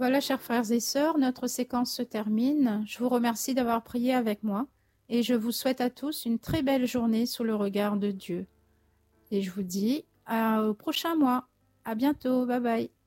Voilà, chers frères et sœurs, notre séquence se termine. Je vous remercie d'avoir prié avec moi et je vous souhaite à tous une très belle journée sous le regard de Dieu. Et je vous dis au prochain mois. À bientôt. Bye bye.